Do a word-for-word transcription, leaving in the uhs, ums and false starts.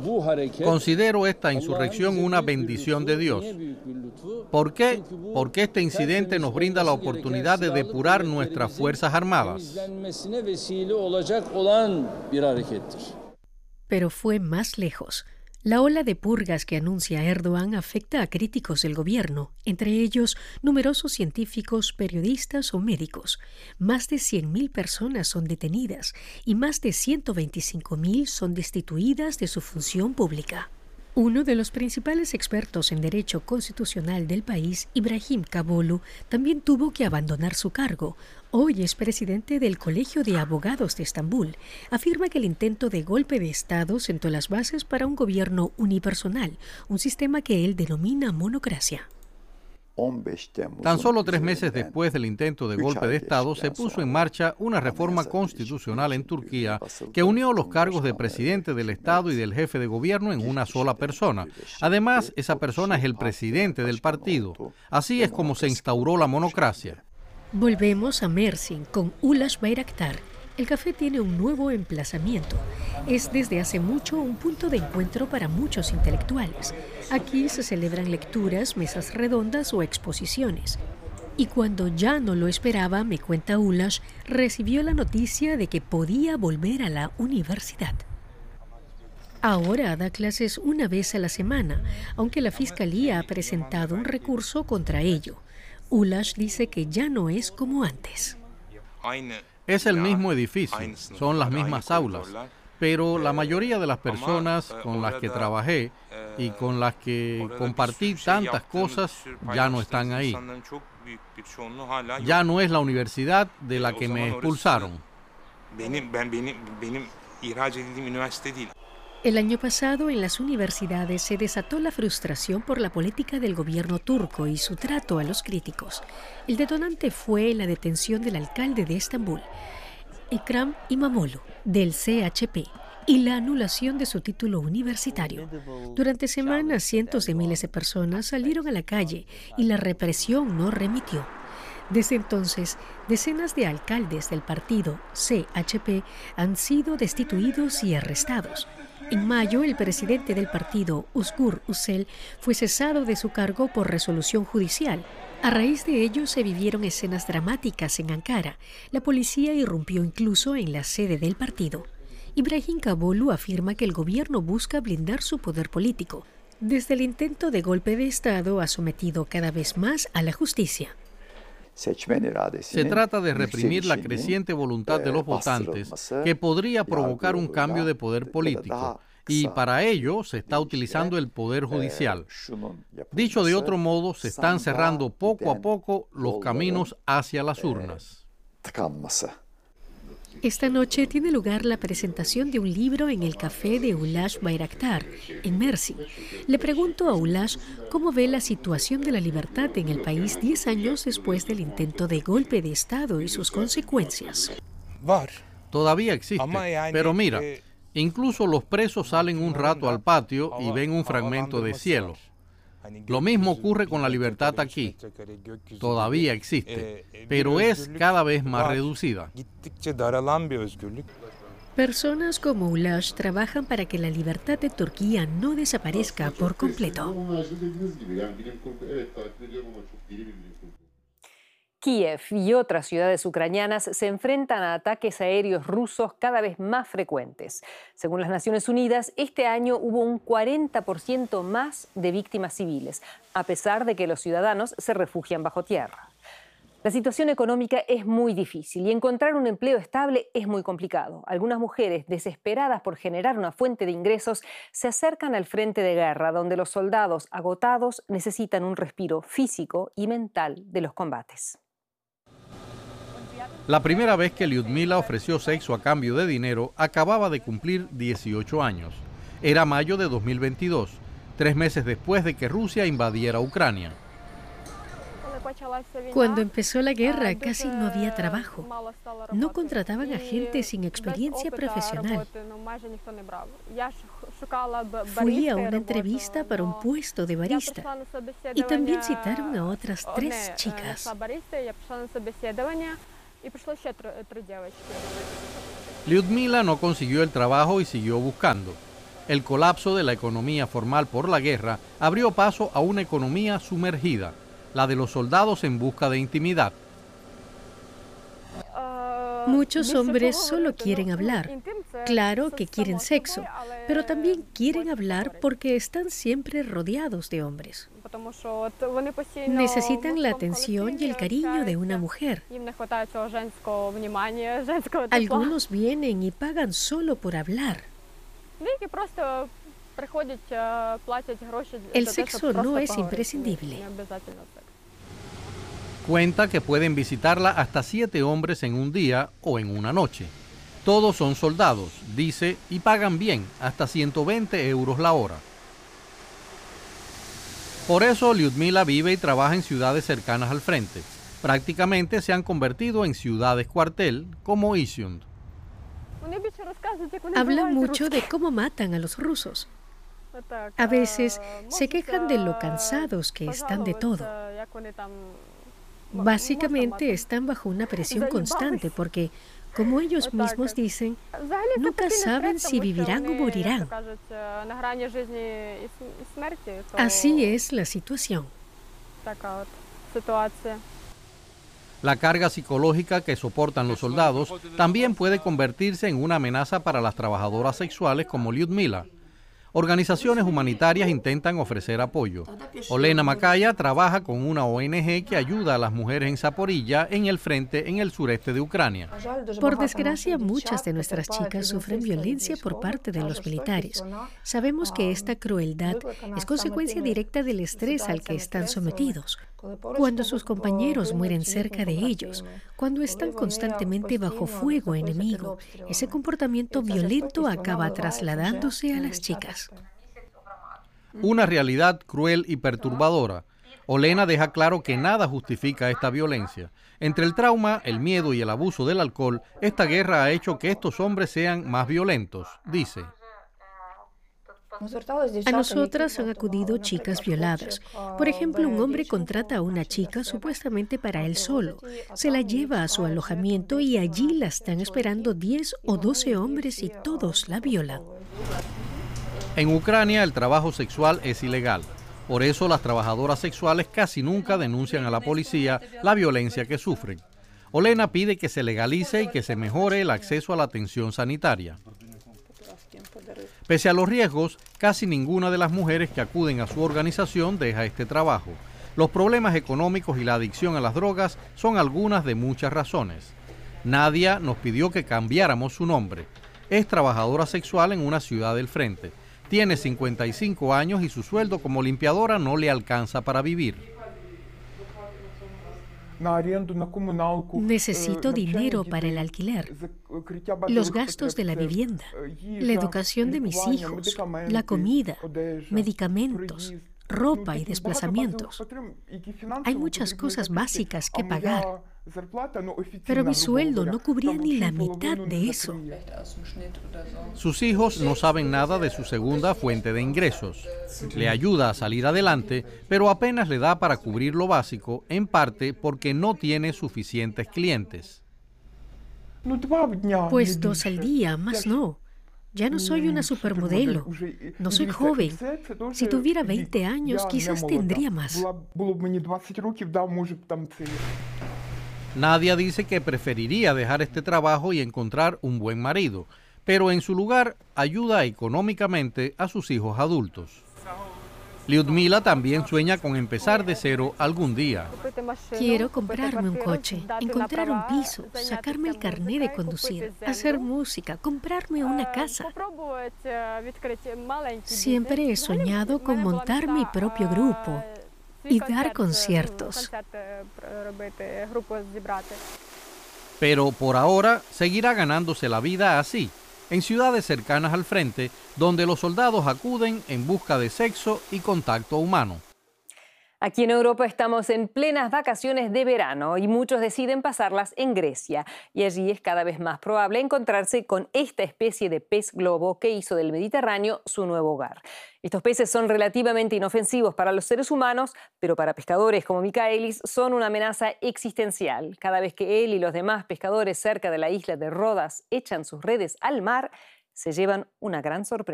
Considero esta insurrección una bendición de Dios. ¿Por qué? Porque este incidente nos brinda la oportunidad de depurar nuestras Fuerzas Armadas. Pero fue más lejos. La ola de purgas que anuncia Erdogan afecta a críticos del gobierno, entre ellos numerosos científicos, periodistas o médicos. Más de cien mil personas son detenidas y más de ciento veinticinco mil son destituidas de su función pública. Uno de los principales expertos en derecho constitucional del país, Ibrahim Kabolu, también tuvo que abandonar su cargo. Hoy es presidente del Colegio de Abogados de Estambul. Afirma que el intento de golpe de Estado sentó las bases para un gobierno unipersonal, un sistema que él denomina monocracia. Tan solo tres meses después del intento de golpe de Estado, se puso en marcha una reforma constitucional en Turquía que unió los cargos de presidente del Estado y del jefe de gobierno en una sola persona. Además, esa persona es el presidente del partido. Así es como se instauró la monocracia. Volvemos a Mersin con Ulaş Bayraktar. El café tiene un nuevo emplazamiento. Es desde hace mucho un punto de encuentro para muchos intelectuales. Aquí se celebran lecturas, mesas redondas o exposiciones. Y cuando ya no lo esperaba, me cuenta Ulaş, recibió la noticia de que podía volver a la universidad. Ahora da clases una vez a la semana, aunque la Fiscalía ha presentado un recurso contra ello. Ulaş dice que ya no es como antes. Es el mismo edificio, son las mismas aulas, pero la mayoría de las personas con las que trabajé y con las que compartí tantas cosas ya no están ahí. Ya no es la universidad de la que me expulsaron. El año pasado, en las universidades se desató la frustración por la política del gobierno turco y su trato a los críticos. El detonante fue la detención del alcalde de Estambul, Ekrem İmamoğlu, del C H P, y la anulación de su título universitario. Durante semanas, cientos de miles de personas salieron a la calle y la represión no remitió. Desde entonces, decenas de alcaldes del partido C H P han sido destituidos y arrestados. En mayo, el presidente del partido, Özgür Özel, fue cesado de su cargo por resolución judicial. A raíz de ello, se vivieron escenas dramáticas en Ankara. La policía irrumpió incluso en la sede del partido. Ibrahim Kabolu afirma que el gobierno busca blindar su poder político. Desde el intento de golpe de Estado, ha sometido cada vez más a la justicia. Se trata de reprimir la creciente voluntad de los votantes que podría provocar un cambio de poder político, y para ello se está utilizando el poder judicial. Dicho de otro modo, se están cerrando poco a poco los caminos hacia las urnas. Esta noche tiene lugar la presentación de un libro en el café de Ulaş Bayraktar, en Mersin. Le pregunto a Ulaş cómo ve la situación de la libertad en el país diez años después del intento de golpe de Estado y sus consecuencias. Todavía existe, pero mira, incluso los presos salen un rato al patio y ven un fragmento de cielo. Lo mismo ocurre con la libertad aquí. Todavía existe, pero es cada vez más reducida. Personas como Ulaş trabajan para que la libertad de Turquía no desaparezca por completo. Kiev y otras ciudades ucranianas se enfrentan a ataques aéreos rusos cada vez más frecuentes. Según las Naciones Unidas, este año hubo un cuarenta por ciento más de víctimas civiles, a pesar de que los ciudadanos se refugian bajo tierra. La situación económica es muy difícil y encontrar un empleo estable es muy complicado. Algunas mujeres, desesperadas por generar una fuente de ingresos, se acercan al frente de guerra, donde los soldados agotados necesitan un respiro físico y mental de los combates. La primera vez que Lyudmila ofreció sexo a cambio de dinero acababa de cumplir dieciocho años. Era mayo de dos mil veintidós, tres meses después de que Rusia invadiera Ucrania. Cuando empezó la guerra casi no había trabajo. No contrataban a gente sin experiencia profesional. Fui a una entrevista para un puesto de barista y también citaron a otras tres chicas. Lyudmila no consiguió el trabajo y siguió buscando. El colapso de la economía formal por la guerra abrió paso a una economía sumergida, la de los soldados en busca de intimidad. Muchos hombres solo quieren hablar. Claro que quieren sexo, pero también quieren hablar porque están siempre rodeados de hombres. Necesitan la atención y el cariño de una mujer. Algunos vienen y pagan solo por hablar. El sexo no es imprescindible. Cuenta que pueden visitarla hasta siete hombres en un día o en una noche. Todos son soldados, dice, y pagan bien, hasta ciento veinte euros la hora. Por eso Lyudmila vive y trabaja en ciudades cercanas al frente. Prácticamente se han convertido en ciudades cuartel, como Izium. Hablan mucho de cómo matan a los rusos. A veces se quejan de lo cansados que están de todo. Básicamente están bajo una presión constante porque, como ellos mismos dicen, nunca saben si vivirán o morirán. Así es la situación. La carga psicológica que soportan los soldados también puede convertirse en una amenaza para las trabajadoras sexuales como Lyudmila. Organizaciones humanitarias intentan ofrecer apoyo. Olena Makaya trabaja con una O N G que ayuda a las mujeres en Zaporilla, en el frente en el sureste de Ucrania. Por desgracia, muchas de nuestras chicas sufren violencia por parte de los militares. Sabemos que esta crueldad es consecuencia directa del estrés al que están sometidos. Cuando sus compañeros mueren cerca de ellos, cuando están constantemente bajo fuego enemigo, ese comportamiento violento acaba trasladándose a las chicas. Una realidad cruel y perturbadora. Olena deja claro que nada justifica esta violencia. Entre el trauma, el miedo y el abuso del alcohol, esta guerra ha hecho que estos hombres sean más violentos, dice. A nosotras han acudido chicas violadas. Por ejemplo, un hombre contrata a una chica supuestamente para él solo. Se la lleva a su alojamiento y allí la están esperando diez o doce hombres y todos la violan. En Ucrania el trabajo sexual es ilegal. Por eso las trabajadoras sexuales casi nunca denuncian a la policía la violencia que sufren. Olena pide que se legalice y que se mejore el acceso a la atención sanitaria. Pese a los riesgos, casi ninguna de las mujeres que acuden a su organización deja este trabajo. Los problemas económicos y la adicción a las drogas son algunas de muchas razones. Nadia nos pidió que cambiáramos su nombre. Es trabajadora sexual en una ciudad del frente. Tiene cincuenta y cinco años y su sueldo como limpiadora no le alcanza para vivir. Necesito dinero para el alquiler, los gastos de la vivienda, la educación de mis hijos, la comida, medicamentos, ropa y desplazamientos. Hay muchas cosas básicas que pagar, pero mi sueldo no cubría ni la mitad de eso. Sus hijos no saben nada de su segunda fuente de ingresos. Le ayuda a salir adelante, pero apenas le da para cubrir lo básico, en parte porque no tiene suficientes clientes. Pues dos al día, más no. Ya no soy una supermodelo, no soy joven. Si tuviera veinte años, quizás tendría más. Nadia dice que preferiría dejar este trabajo y encontrar un buen marido, pero en su lugar ayuda económicamente a sus hijos adultos. Lyudmila también sueña con empezar de cero algún día. Quiero comprarme un coche, encontrar un piso, sacarme el carné de conducir, hacer música, comprarme una casa. Siempre he soñado con montar mi propio grupo y dar conciertos. Pero por ahora seguirá ganándose la vida así, en ciudades cercanas al frente, donde los soldados acuden en busca de sexo y contacto humano. Aquí en Europa estamos en plenas vacaciones de verano y muchos deciden pasarlas en Grecia. Y allí es cada vez más probable encontrarse con esta especie de pez globo que hizo del Mediterráneo su nuevo hogar. Estos peces son relativamente inofensivos para los seres humanos, pero para pescadores como Michaelis son una amenaza existencial. Cada vez que él y los demás pescadores cerca de la isla de Rodas echan sus redes al mar, se llevan una gran sorpresa.